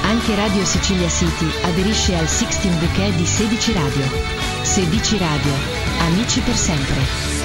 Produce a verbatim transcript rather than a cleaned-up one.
Anche Radio Sicilia City aderisce al sedici Decade di Sedici Radio. Sedici Radio, amici per sempre.